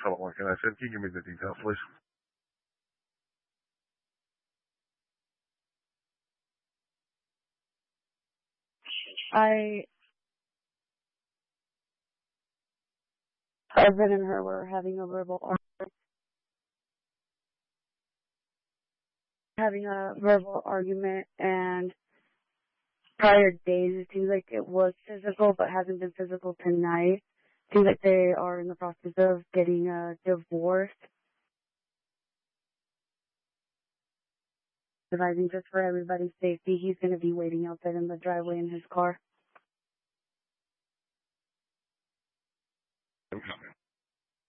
Salaam alaikum. I said, can you give me the details, please? Husband and her were having a verbal argument, and prior days it seems like it was physical, but hasn't been physical tonight. It seems like they are in the process of getting a divorce. Advising just for everybody's safety, he's going to be waiting outside in the driveway in his car.